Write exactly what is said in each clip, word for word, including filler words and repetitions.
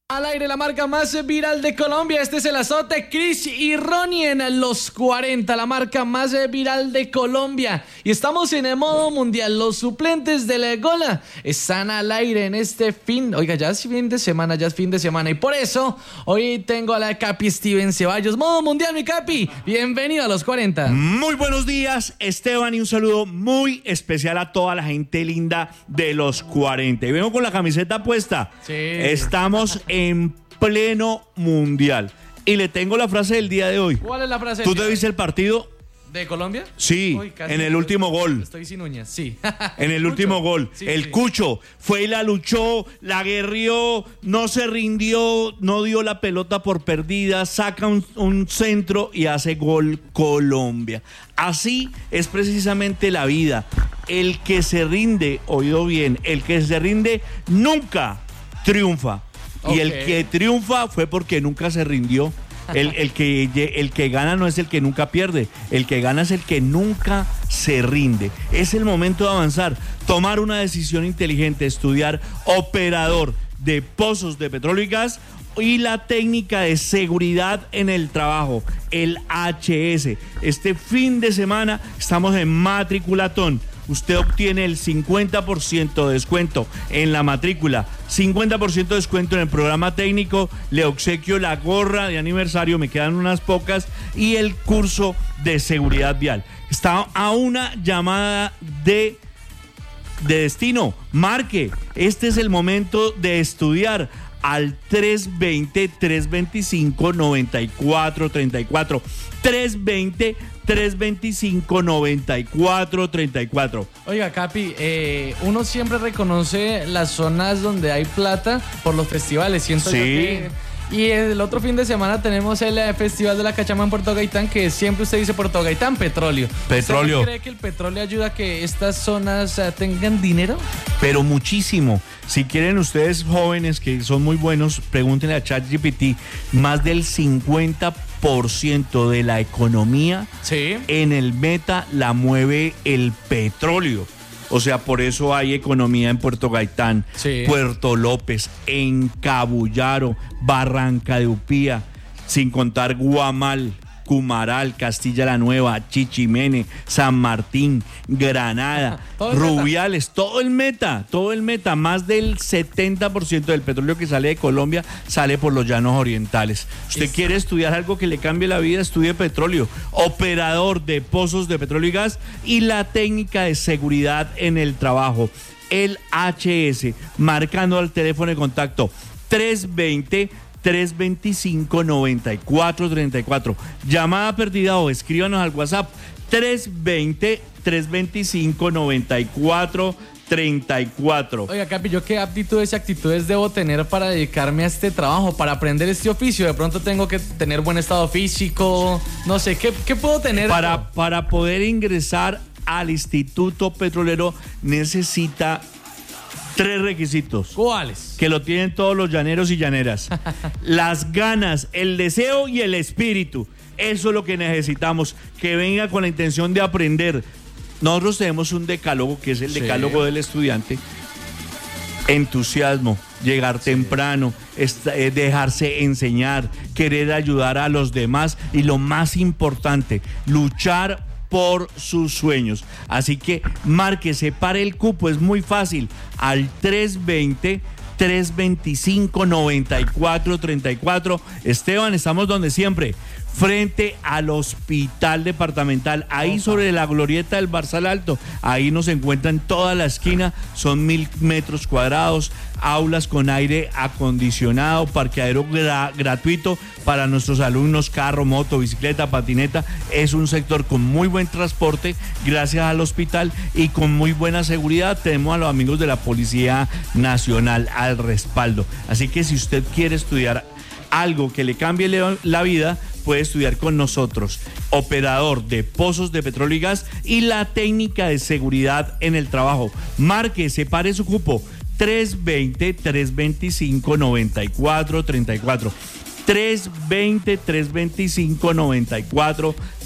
Al aire, la marca más viral de Colombia. Este es el azote. Chris y Ronnie en los cuarenta, la marca más viral de Colombia. Y estamos en el modo mundial. Los suplentes de la Gola están al aire en este fin. Oiga, ya es fin de semana, ya es fin de semana. Y por eso hoy tengo a la Capi Steven Ceballos. Modo mundial, mi Capi. Bienvenido a los cuarenta. Muy buenos días, Esteban, y un saludo muy especial a toda la gente linda de los cuarenta. Y vengo con la camiseta puesta. Sí. Estamos en en pleno mundial. Y le tengo la frase del día de hoy. ¿Cuál es la frase? ¿Tú te viste el partido? ¿De Colombia? Sí, Uy, casi en el no, último gol. Estoy sin uñas, sí. En el Cucho. último gol. Sí, el sí. Cucho fue y la luchó, la guerrió, no se rindió, no dio la pelota por perdida, saca un, un centro y hace gol Colombia. Así es precisamente la vida. El que se rinde, oído bien, el que se rinde nunca triunfa. Y Okay. el que triunfa fue porque nunca se rindió. El, el, que, el que gana no es el que nunca pierde. El que gana es el que nunca se rinde. Es el momento de avanzar, tomar una decisión inteligente, estudiar operador de pozos de petróleo y gas y la técnica de seguridad en el trabajo, el H S. Este fin de semana estamos en Matriculatón. Usted obtiene el cincuenta por ciento de descuento en la matrícula, cincuenta por ciento de descuento en el programa técnico, le obsequio la gorra de aniversario, me quedan unas pocas, y el curso de seguridad vial. Está a una llamada de, de destino. Marque, este es el momento de estudiar al tres veinte, tres veinticinco, noventa y cuatro treinta y cuatro. tres veinte, tres veinticinco, noventa y cuatro treinta y cuatro. Oiga, Capi, eh, uno siempre reconoce las zonas donde hay plata por los festivales. Siento Sí. yo que... Y el otro fin de semana tenemos el eh, Festival de la Cachama en Puerto Gaitán, que siempre usted dice Puerto Gaitán, petróleo. Petróleo. ¿Usted no cree que el petróleo ayuda a que estas zonas eh, tengan dinero? Pero muchísimo. Si quieren ustedes jóvenes que son muy buenos, pregúntenle a ChatGPT. Más del cincuenta por ciento de la economía Sí. en el meta la mueve el petróleo. O sea, por eso hay economía en Puerto Gaitán, Sí. Puerto López, en Cabullaro, Barranca de Upía, sin contar Guamal, Cumaral, Castilla la Nueva, Chichimene, San Martín, Granada, Todo el Rubiales, todo el meta, todo el meta. Más del setenta por ciento del petróleo que sale de Colombia sale por los llanos orientales. Usted Eso. quiere estudiar algo que le cambie la vida, estudie petróleo, operador de pozos de petróleo y gas y la técnica de seguridad en el trabajo, el H S, marcando al teléfono de contacto tres veinte, tres veinticinco, noventa y cuatro treinta y cuatro. Llamada perdida o escríbanos al WhatsApp tres veinte, tres veinticinco, noventa y cuatro treinta y cuatro. Oiga, Capi, ¿yo qué aptitudes y actitudes debo tener para dedicarme a este trabajo, para aprender este oficio? De pronto tengo que tener buen estado físico, no sé, ¿qué, qué puedo tener? Para, para poder ingresar al Instituto Petrolero necesita tres requisitos. ¿Cuáles? Que lo tienen todos los llaneros y llaneras. Las ganas, el deseo y el espíritu. Eso es lo que necesitamos. Que venga con la intención de aprender. Nosotros tenemos un decálogo, que es el Sí. decálogo del estudiante. Entusiasmo, llegar temprano, est- eh, dejarse enseñar, querer ayudar a los demás y lo más importante, luchar por sus sueños. Así que marque, separe el cupo, es muy fácil, al tres veinte, tres veinticinco, noventa y cuatro treinta y cuatro. Esteban, estamos donde siempre, frente al Hospital Departamental, ahí Opa. sobre la glorieta del Barzal Alto. Ahí nos encuentran toda la esquina, son mil metros cuadrados, aulas con aire acondicionado, parqueadero gra- gratuito para nuestros alumnos, carro, moto, bicicleta, patineta. Es un sector con muy buen transporte gracias al hospital y con muy buena seguridad. Tenemos a los amigos de la Policía Nacional al respaldo. Así que si usted quiere estudiar algo que le cambie le- la vida, puede estudiar con nosotros. Operador de pozos de petróleo y gas y la técnica de seguridad en el trabajo. Marque, separe su cupo. tres veinte, tres veinticinco, noventa y cuatro treinta y cuatro. tres veinte, tres veinticinco, noventa y cuatro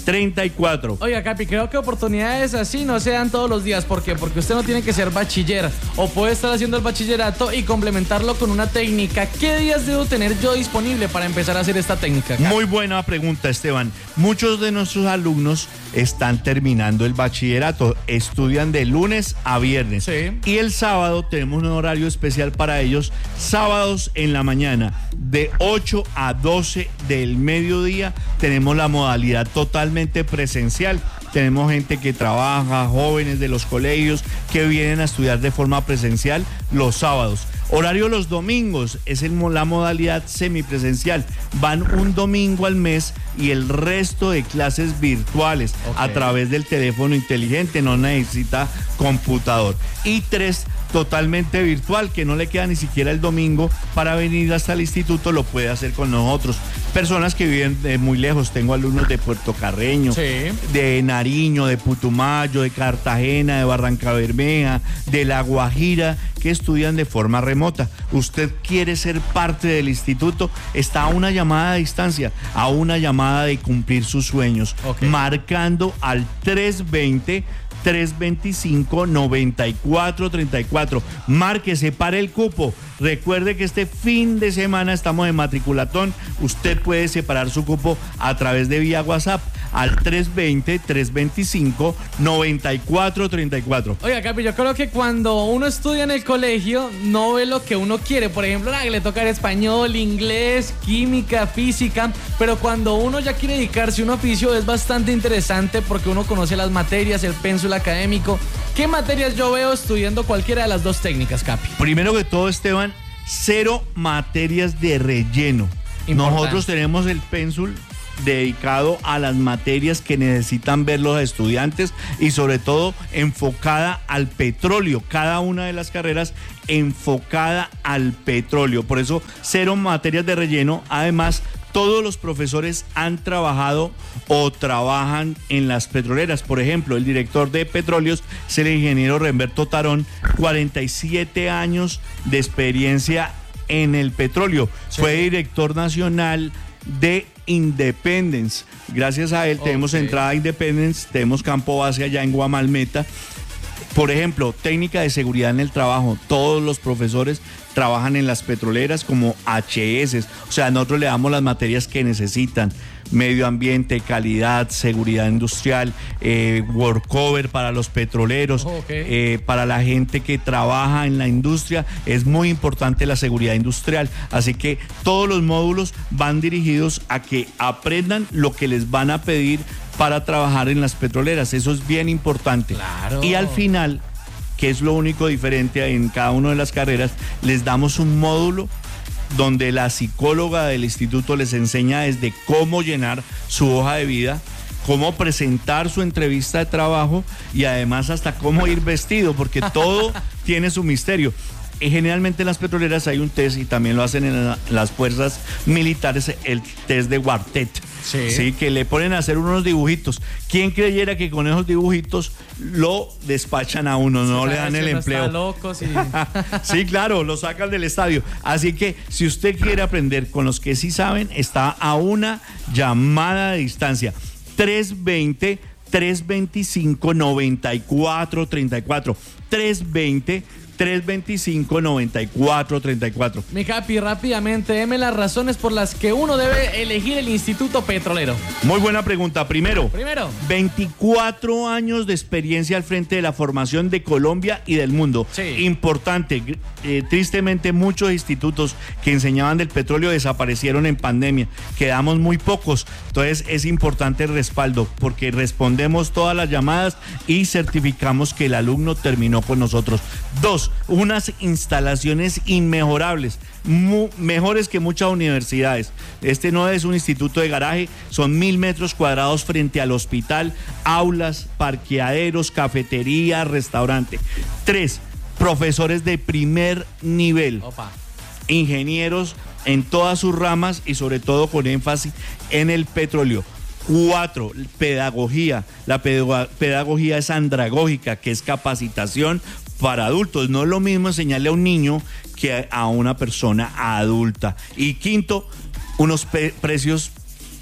treinta y cuatro. Oiga, Capi, creo que oportunidades así no se dan todos los días. ¿Por qué? Porque usted no tiene que ser bachiller o puede estar haciendo el bachillerato y complementarlo con una técnica. ¿Qué días debo tener yo disponible para empezar a hacer esta técnica, Capi? Muy buena pregunta, Esteban. Muchos de nuestros alumnos están terminando el bachillerato, estudian de lunes a viernes. Sí. Y el sábado tenemos un horario especial para ellos, sábados en la mañana, de ocho a doce del mediodía, tenemos la modalidad totalmente presencial. Tenemos gente que trabaja, jóvenes de los colegios que vienen a estudiar de forma presencial los sábados. Horario los domingos es el, la modalidad semipresencial. Van un domingo al mes y el resto de clases virtuales, okay, a través del teléfono inteligente, no necesita computador. Y tres, totalmente virtual, que no le queda ni siquiera el domingo para venir hasta el instituto, lo puede hacer con nosotros. Personas que viven de muy lejos, tengo alumnos de Puerto Carreño, sí, de Nariño, de Putumayo, de Cartagena, de Barrancabermeja, de La Guajira, que estudian de forma remota. Usted quiere ser parte del instituto, está a una llamada de distancia, a una llamada de cumplir sus sueños, okay, marcando al tres veinte, tres veinticinco, noventa y cuatro treinta y cuatro. Marque, separe el cupo. Recuerde que este fin de semana estamos en matriculatón. Usted puede separar su cupo a través de vía WhatsApp al tres veinte, tres veinticinco, noventa y cuatro treinta y cuatro. Oiga, Capi, yo creo que cuando uno estudia en el colegio no ve lo que uno quiere. Por ejemplo, nada, que le toca español, inglés, química, física. Pero cuando uno ya quiere dedicarse a un oficio es bastante interesante porque uno conoce las materias, el pénsul académico. ¿Qué materias yo veo estudiando cualquiera de las dos técnicas, Capi? Primero que todo, Esteban, cero materias de relleno. Importante. Nosotros tenemos el pénsul dedicado a las materias que necesitan ver los estudiantes y sobre todo enfocada al petróleo, cada una de las carreras enfocada al petróleo, por eso cero materias de relleno. Además, todos los profesores han trabajado o trabajan en las petroleras. Por ejemplo, el director de petróleos es el ingeniero Remberto Tarón, cuarenta y siete años de experiencia en el petróleo. Sí. Fue director nacional de Independence. Gracias a él okay, tenemos entrada a Independence, tenemos campo base allá en Guamalmeta. Por ejemplo, técnica de seguridad en el trabajo. Todos los profesores trabajan en las petroleras como H S. O sea, nosotros le damos las materias que necesitan. Medio ambiente, calidad, seguridad industrial, eh, workover para los petroleros, okay, eh, para la gente que trabaja en la industria. Es muy importante la seguridad industrial. Así que todos los módulos van dirigidos a que aprendan lo que les van a pedir para trabajar en las petroleras. Eso es bien importante. Claro. Y al final, que es lo único diferente en cada una de las carreras, les damos un módulo donde la psicóloga del instituto les enseña desde cómo llenar su hoja de vida, cómo presentar su entrevista de trabajo y además hasta cómo ir vestido, porque todo tiene su misterio. Y generalmente en las petroleras hay un test, y también lo hacen en la, las fuerzas militares, el test de Wartet. Sí. Sí, que le ponen a hacer unos dibujitos. ¿Quién creyera que con esos dibujitos lo despachan a uno, no le dan el empleo? Está loco, sí. Sí, claro, lo sacan del estadio. Así que si usted quiere aprender con los que sí saben, está a una llamada de distancia. tres veinte, tres veinticinco, noventa y cuatro treinta y cuatro. tres veinte, tres veinticinco, noventa y cuatro treinta y cuatro. Mi Capi, rápidamente, deme las razones por las que uno debe elegir el Instituto Petrolero. Muy buena pregunta. Primero, Primero. veinticuatro años de experiencia al frente de la formación de Colombia y del mundo. Sí. Importante. Eh, tristemente, muchos institutos que enseñaban del petróleo desaparecieron en pandemia. Quedamos muy pocos. Entonces, es importante el respaldo porque respondemos todas las llamadas y certificamos que el alumno terminó con nosotros. Dos, unas instalaciones inmejorables, mu- mejores que muchas universidades. Este no es un instituto de garaje, son mil metros cuadrados frente al hospital, aulas, parqueaderos, cafetería, restaurante. Tres, profesores de primer nivel. Opa. Ingenieros en todas sus ramas y sobre todo con énfasis en el petróleo. Cuatro, pedagogía. La pedag- pedagogía es andragógica, que es capacitación para adultos. No es lo mismo enseñarle a un niño que a una persona adulta. Y quinto, unos pe- precios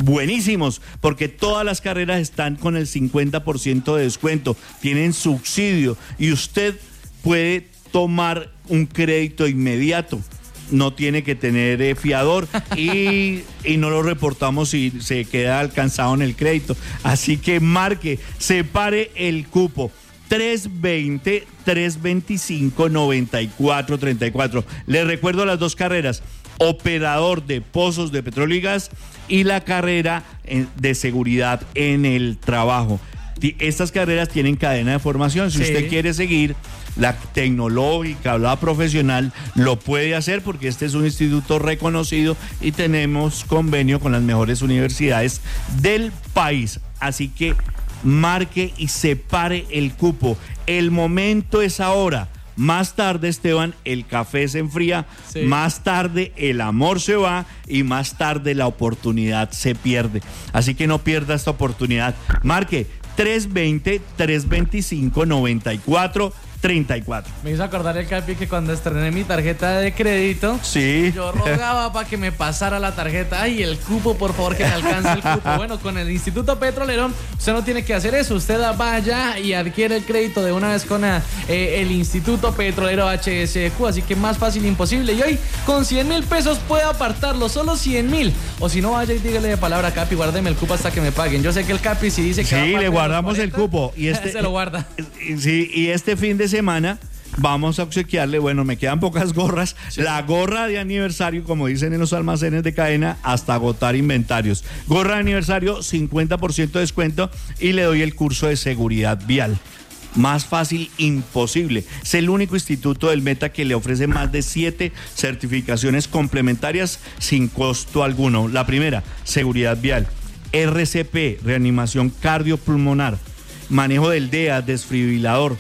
buenísimos, porque todas las carreras están con el cincuenta por ciento de descuento, tienen subsidio y usted puede tomar un crédito inmediato. No tiene que tener eh, fiador y, y no lo reportamos si se queda alcanzado en el crédito. Así que marque, separe el cupo. tres veinte, tres veinticinco, noventa y cuatro treinta y cuatro. Les recuerdo las dos carreras: operador de pozos de petróleo y gas y la carrera de seguridad en el trabajo. Estas carreras tienen cadena de formación. Si sí. usted quiere seguir la tecnológica o la profesional, lo puede hacer porque este es un instituto reconocido y tenemos convenio con las mejores universidades del país. Así que marque y separe el cupo. El momento es ahora. Más tarde, Esteban, el café se enfría, sí. Más tarde el amor se va y más tarde la oportunidad se pierde. Así que no pierda esta oportunidad. Marque tres veinte, tres veinticinco, noventa y cuatro treinta y cuatro. Me hizo acordar el Capi que cuando estrené mi tarjeta de crédito, sí. yo rogaba para que me pasara la tarjeta. Ay, el cupo, por favor, que me alcance el cupo. Bueno, con el Instituto Petrolero, usted no tiene que hacer eso. Usted vaya y adquiere el crédito de una vez con eh, el Instituto Petrolero H S Q. Así que más fácil imposible. Y hoy, con cien mil pesos puede apartarlo, solo cien mil. O si no, vaya y dígale de palabra a Capi, guárdeme el cupo hasta que me paguen. Yo sé que el Capi si dice que sí, le guardamos cuarenta, el cupo. Y este, se lo guarda. Sí, y este fin de semana vamos a obsequiarle, bueno, me quedan pocas gorras, sí. La gorra de aniversario, como dicen en los almacenes de cadena, hasta agotar inventarios. Gorra de aniversario, cincuenta por ciento de descuento y le doy el curso de seguridad vial. Más fácil imposible. Es el único instituto del Meta que le ofrece más de siete certificaciones complementarias sin costo alguno. La primera, seguridad vial. R C P, reanimación cardiopulmonar. Manejo del D E A, desfibrilador.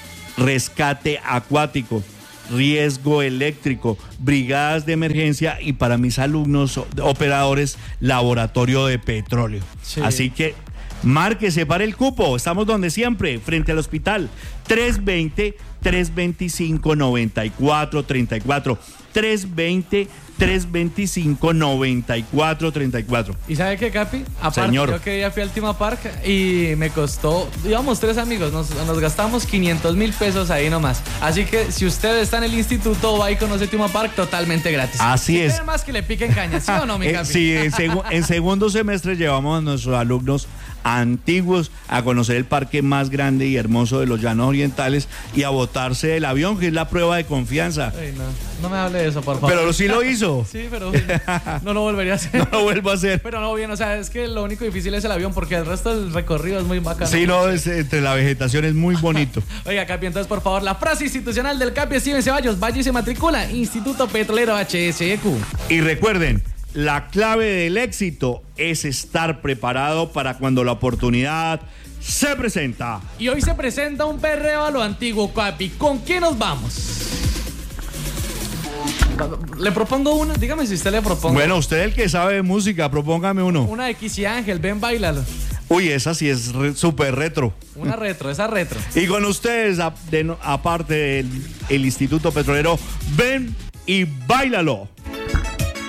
Rescate acuático, riesgo eléctrico, brigadas de emergencia y para mis alumnos operadores, laboratorio de petróleo. Sí. Así que marque, separe el cupo. Estamos donde siempre, frente al hospital. tres veinte, tres veinticinco, noventa y cuatro treinta y cuatro. tres veinte, tres veinticinco, noventa y cuatro treinta y cuatro. ¿Y sabe qué, Capi? Aparte, señor, yo que día fui al Tema Park y me costó, íbamos tres amigos, nos, nos gastamos quinientos mil pesos ahí nomás. Así que si usted está en el instituto, va y conoce Tema Park totalmente gratis. Así si es. Tiene más que le piquen caña, ¿sí o no, mi Capi? Sí, en, seg- en segundo semestre llevamos a nuestros alumnos antiguos a conocer el parque más grande y hermoso de los Llanos Orientales y a botarse del avión, que es la prueba de confianza. Ay, no, no me hable de eso, por favor. Pero sí lo hizo. Sí, pero no lo volvería a hacer. No lo vuelvo a hacer. Pero no, bien, o sea, es que lo único difícil es el avión porque el resto del recorrido es muy bacano. Sí, no, es, entre la vegetación es muy bonito. Oiga, Capi, entonces, por favor, la frase institucional del Capi Steven Ceballos, vaya y se matricula, Instituto Petrolero H S Q. Y recuerden, la clave del éxito es estar preparado para cuando la oportunidad se presenta. Y hoy se presenta un perreo a lo antiguo, Capi. ¿Con qué nos vamos? Le propongo una, dígame si usted le propongo. Bueno, usted el que sabe de música, propóngame uno. Una de Kiss y Ángel, ven, bailalo. Uy, esa sí es re, súper retro. Una retro, esa retro. Y con ustedes, a, de, aparte del el Instituto Petrolero, ven y bailalo.